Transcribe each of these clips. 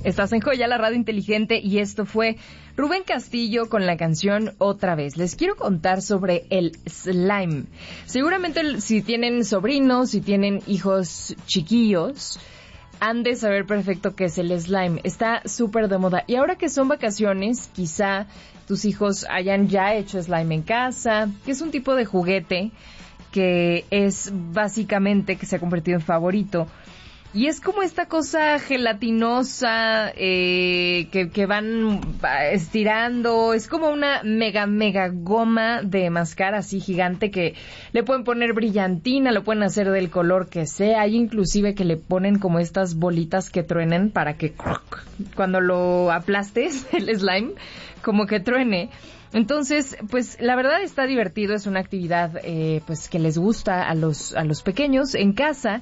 Estás en Joya, la radio inteligente, y esto fue Rubén Castillo con la canción Otra Vez. Les quiero contar sobre el slime. Seguramente si tienen sobrinos, si tienen hijos chiquillos, han de saber perfecto qué es el slime. Está súper de moda. Y ahora que son vacaciones, quizá tus hijos hayan ya hecho slime en casa, que es un tipo de juguete que es básicamente que se ha convertido en favorito. Y es como esta cosa gelatinosa que van estirando. Es como una mega goma de mascar así gigante que le pueden poner brillantina, lo pueden hacer del color que sea. Hay inclusive que le ponen como estas bolitas que truenen para que cuando lo aplastes, el slime, como que truene. Entonces, pues la verdad está divertido. Es una actividad pues que les gusta a los pequeños en casa.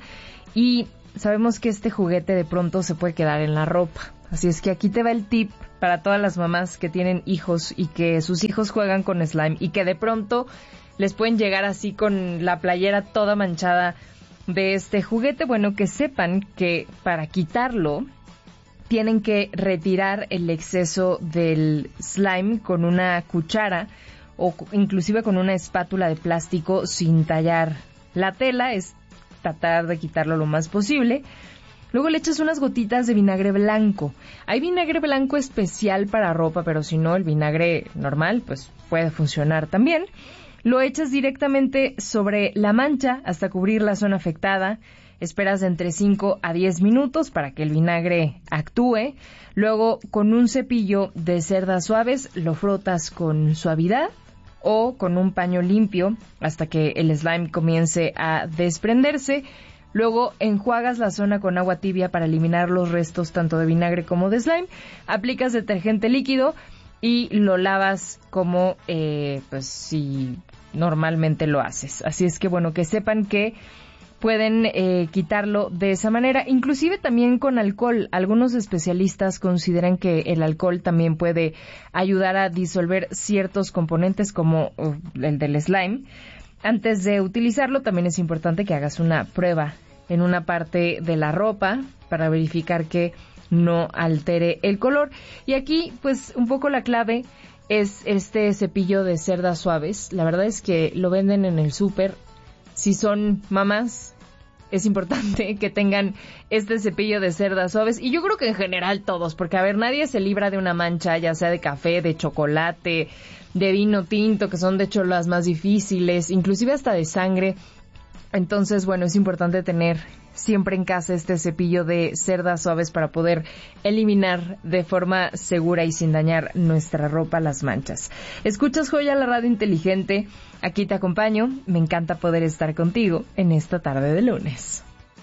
Y sabemos que este juguete de pronto se puede quedar en la ropa. Así es que aquí te va el tip para todas las mamás que tienen hijos y que sus hijos juegan con slime y que de pronto les pueden llegar así con la playera toda manchada de este juguete. Bueno, que sepan que para quitarlo tienen que retirar el exceso del slime con una cuchara o inclusive con una espátula de plástico sin tallar la tela. Es tratar de quitarlo lo más posible. Luego le echas unas gotitas de vinagre blanco. Hay vinagre blanco especial para ropa, pero si no, el vinagre normal pues puede funcionar también. Lo echas directamente sobre la mancha hasta cubrir la zona afectada. Esperas de entre 5 a 10 minutos para que el vinagre actúe. Luego, con un cepillo de cerdas suaves, lo frotas con suavidad o con un paño limpio hasta que el slime comience a desprenderse. Luego enjuagas la zona con agua tibia para eliminar los restos tanto de vinagre como de slime. Aplicas detergente líquido y lo lavas como pues si normalmente lo haces. Así es que bueno, que sepan que pueden quitarlo de esa manera, inclusive también con alcohol. Algunos especialistas consideran que el alcohol también puede ayudar a disolver ciertos componentes como el del slime. Antes de utilizarlo también es importante que hagas una prueba en una parte de la ropa para verificar que no altere el color. Y aquí pues un poco la clave es este cepillo de cerdas suaves. La verdad es que lo venden en el súper. Si son mamás, es importante que tengan este cepillo de cerdas suaves. Y yo creo que en general todos, porque a ver, nadie se libra de una mancha, ya sea de café, de chocolate, de vino tinto, que son de hecho las más difíciles, inclusive hasta de sangre. Entonces, bueno, es importante tener siempre en casa este cepillo de cerdas suaves para poder eliminar de forma segura y sin dañar nuestra ropa las manchas. Escuchas Joya, la radio inteligente. Aquí te acompaño. Me encanta poder estar contigo en esta tarde de lunes.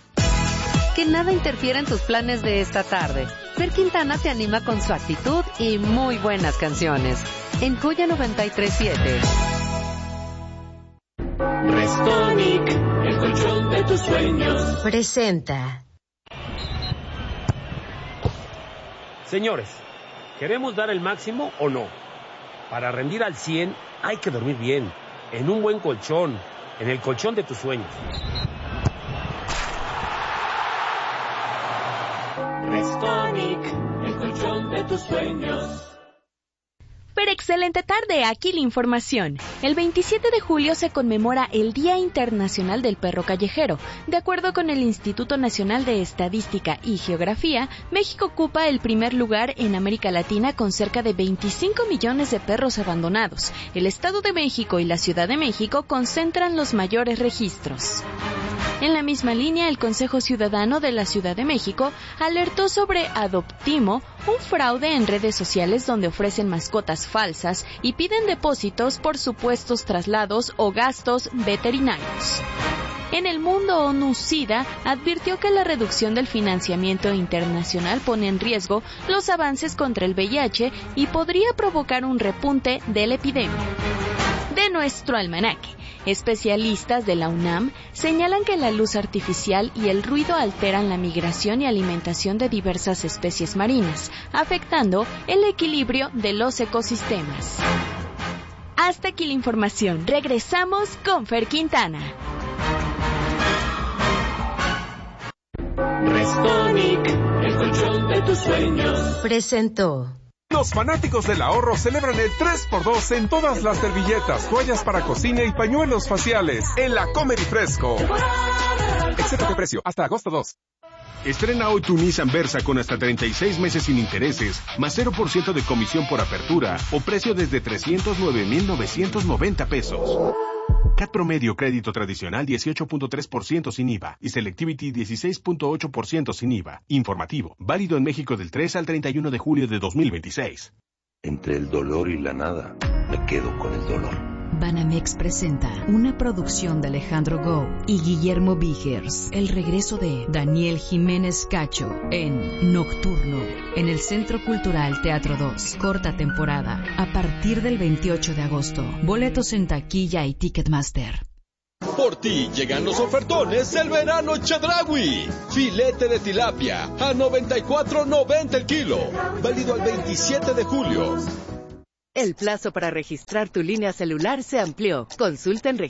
Que nada interfiera en tus planes de esta tarde. Fer Quintana te anima con su actitud y muy buenas canciones. En Joya 93.7. Restonic, el colchón de tus sueños, presenta. Señores, ¿queremos dar el máximo o no? Para rendir al 100 hay que dormir bien, en un buen colchón, en el colchón de tus sueños. Restonic, el colchón de tus sueños. Pero excelente tarde, aquí la información. El 27 de julio se conmemora el Día Internacional del Perro Callejero. De acuerdo con el Instituto Nacional de Estadística y Geografía, México ocupa el primer lugar en América Latina con cerca de 25 millones de perros abandonados. El Estado de México y la Ciudad de México concentran los mayores registros. En la misma línea, el Consejo Ciudadano de la Ciudad de México alertó sobre Adoptimo, un fraude en redes sociales donde ofrecen mascotas falsas y piden depósitos por supuestos traslados o gastos veterinarios. En el mundo, ONU-SIDA advirtió que la reducción del financiamiento internacional pone en riesgo los avances contra el VIH y podría provocar un repunte de la epidemia. De nuestro almanaque, especialistas de la UNAM señalan que la luz artificial y el ruido alteran la migración y alimentación de diversas especies marinas, afectando el equilibrio de los ecosistemas. Hasta aquí la información. Regresamos con Fer Quintana. Restonic, el colchón de tus sueños. Presentó. Los fanáticos del ahorro celebran el 3x2 en todas las servilletas, toallas para cocina y pañuelos faciales en la Comer y Fresco. Excepto de precio, hasta agosto 2. Estrena hoy tu Nissan Versa con hasta 36 meses sin intereses, más 0% de comisión por apertura o precio desde 309,990 pesos. CAT promedio crédito tradicional 18.3% sin IVA y Selectivity 16.8% sin IVA. Informativo, válido en México del 3 al 31 de julio de 2026. Entre el dolor y la nada, me quedo con el dolor. Banamex presenta una producción de Alejandro Gou y Guillermo Vigers, el regreso de Daniel Jiménez Cacho en Nocturno, en el Centro Cultural Teatro 2, corta temporada, a partir del 28 de agosto. Boletos en taquilla y Ticketmaster. Por ti llegan los ofertones del verano Chedraui. Filete de tilapia a $94.90 el kilo, válido al 27 de julio. El plazo para registrar tu línea celular se amplió. Consulta en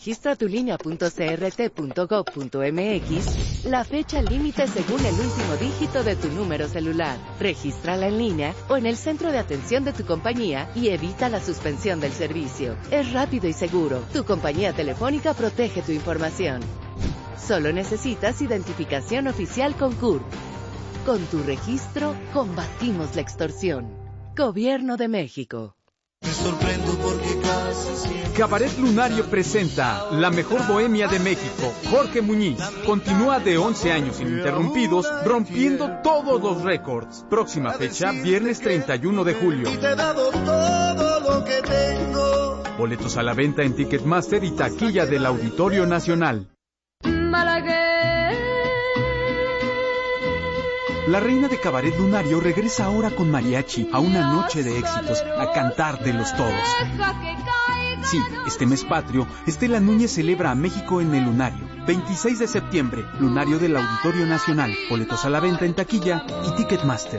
registratulinea.crt.gov.mx la fecha límite según el último dígito de tu número celular. Regístrala en línea o en el centro de atención de tu compañía y evita la suspensión del servicio. Es rápido y seguro. Tu compañía telefónica protege tu información. Solo necesitas identificación oficial con CURP. Con tu registro, combatimos la extorsión. Gobierno de México. Me sorprendo porque casi siempre... Cabaret Lunario presenta La Mejor Bohemia de México. Jorge Muñiz continúa de 11 años ininterrumpidos, rompiendo todos los récords. Próxima fecha, viernes 31 de julio. Y te he dado todo lo que tengo. Boletos a la venta en Ticketmaster y taquilla del Auditorio Nacional. La reina de Cabaret Lunario regresa ahora con mariachi a una noche de éxitos, a cantártelos todos. Sí, este mes patrio, Estela Núñez celebra a México en el Lunario. 26 de septiembre, Lunario del Auditorio Nacional. Boletos a la venta en taquilla y Ticketmaster.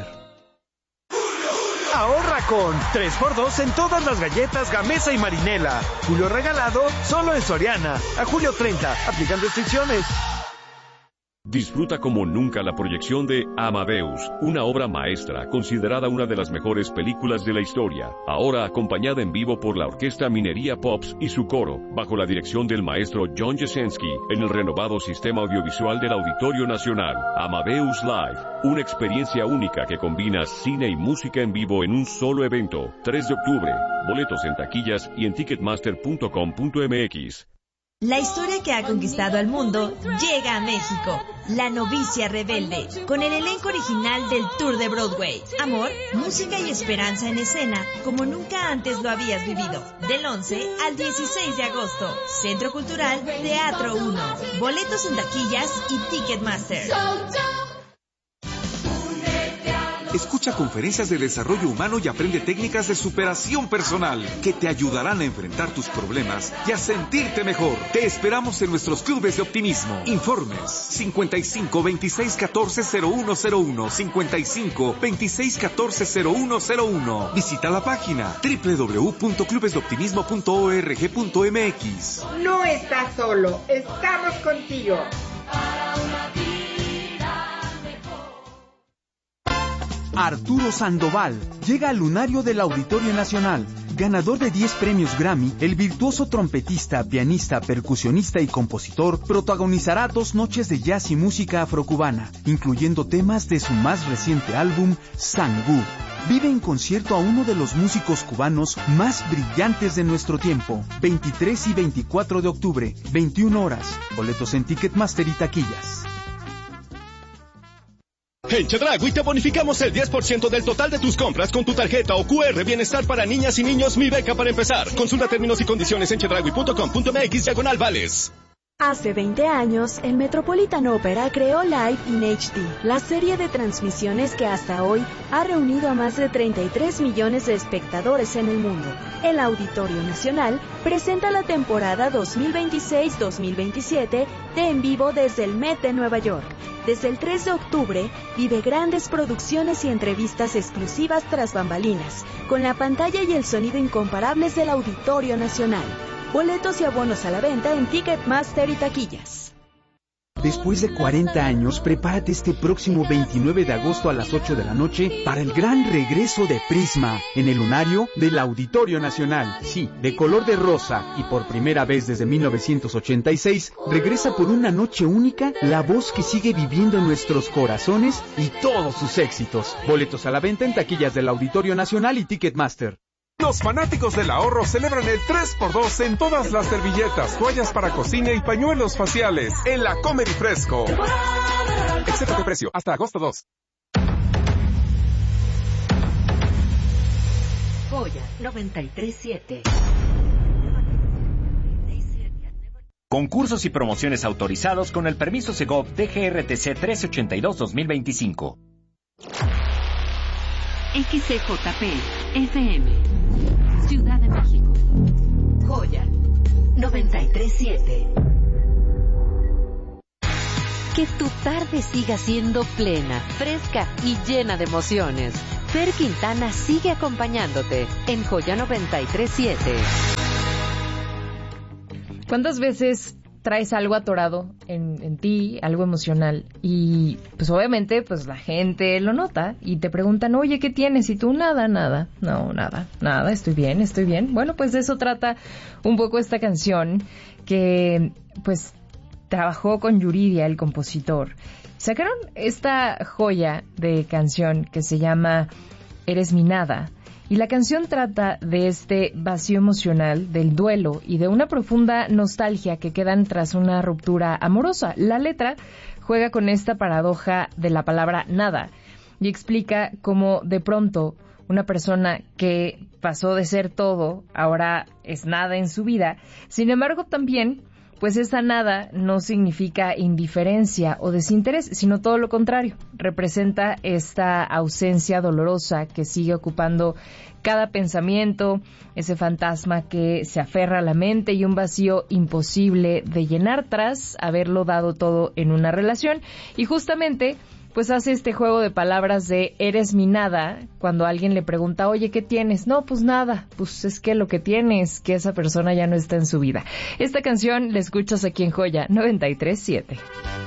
Ahorra con 3x2 en todas las galletas Gamesa y Marinela. Julio regalado solo en Soriana. A julio 30, aplican restricciones. Disfruta como nunca la proyección de Amadeus, una obra maestra considerada una de las mejores películas de la historia, ahora acompañada en vivo por la Orquesta Minería Pops y su coro, bajo la dirección del maestro John Jasenski, en el renovado sistema audiovisual del Auditorio Nacional. Amadeus Live, una experiencia única que combina cine y música en vivo en un solo evento. 3 de octubre, boletos en taquillas y en ticketmaster.com.mx. La historia que ha conquistado al mundo llega a México. La novicia rebelde, con el elenco original del Tour de Broadway. Amor, música y esperanza en escena, como nunca antes lo habías vivido. Del 11 al 16 de agosto. Centro Cultural Teatro 1. Boletos en taquillas y Ticketmaster. Escucha conferencias de desarrollo humano y aprende técnicas de superación personal que te ayudarán a enfrentar tus problemas y a sentirte mejor. Te esperamos en nuestros clubes de optimismo. Informes 55 26 14 0101, 55 26 14 0101. Visita la página www.clubesdeoptimismo.org.mx. No estás solo, estamos contigo. Arturo Sandoval llega al Lunario del Auditorio Nacional. Ganador de 10 premios Grammy, el virtuoso trompetista, pianista, percusionista y compositor protagonizará 2 noches de jazz y música afrocubana, incluyendo temas de su más reciente álbum, Sangú. Vive en concierto a uno de los músicos cubanos más brillantes de nuestro tiempo. 23 y 24 de octubre, 21 horas. Boletos en Ticketmaster y taquillas. En Chedraui te bonificamos el 10% del total de tus compras con tu tarjeta o QR Bienestar para niñas y niños Mi Beca para empezar. Consulta términos y condiciones en chedraui.com.mx/vales. Hace 20 años, el Metropolitan Opera creó Live in HD, la serie de transmisiones que hasta hoy ha reunido a más de 33 millones de espectadores en el mundo. El Auditorio Nacional presenta la temporada 2026-2027 de En Vivo desde el Met de Nueva York. Desde el 3 de octubre, vive grandes producciones y entrevistas exclusivas tras bambalinas, con la pantalla y el sonido incomparables del Auditorio Nacional. Boletos y abonos a la venta en Ticketmaster y taquillas. Después de 40 años, prepárate este próximo 29 de agosto a las 8 de la noche para el gran regreso de Prisma en el lunario del Auditorio Nacional. Sí, de color de rosa y por primera vez desde 1986, regresa por una noche única la voz que sigue viviendo en nuestros corazones y todos sus éxitos. Boletos a la venta en taquillas del Auditorio Nacional y Ticketmaster. Los fanáticos del ahorro celebran el 3x2 en todas las servilletas, toallas para cocina y pañuelos faciales en la Comer y Fresco. Excepto de precio, hasta agosto 2. Joya 93.7. Concursos y promociones autorizados con el permiso Segov DGRTC 1382-2025. XCJP FM, Ciudad de México. Joya 93.7. Que tu tarde siga siendo plena, fresca y llena de emociones. Fer Quintana sigue acompañándote en Joya 93.7. ¿Cuántas veces traes algo atorado en ti, algo emocional? Y pues obviamente pues la gente lo nota y te preguntan, oye, ¿qué tienes? Y tú, nada, no, nada, estoy bien. Bueno, pues de eso trata un poco esta canción que pues trabajó con Yuridia, el compositor. Sacaron esta joya de canción que se llama Eres mi nada. Y la canción trata de este vacío emocional, del duelo y de una profunda nostalgia que quedan tras una ruptura amorosa. La letra juega con esta paradoja de la palabra nada y explica cómo de pronto una persona que pasó de ser todo ahora es nada en su vida. Sin embargo, también pues esa nada no significa indiferencia o desinterés, sino todo lo contrario. Representa esta ausencia dolorosa que sigue ocupando cada pensamiento, ese fantasma que se aferra a la mente y un vacío imposible de llenar tras haberlo dado todo en una relación. Y justamente pues hace este juego de palabras de eres mi nada, cuando alguien le pregunta, oye, ¿qué tienes? No, pues nada, pues es que lo que tienes, que esa persona ya no está en su vida. Esta canción la escuchas aquí en Joya 93.7.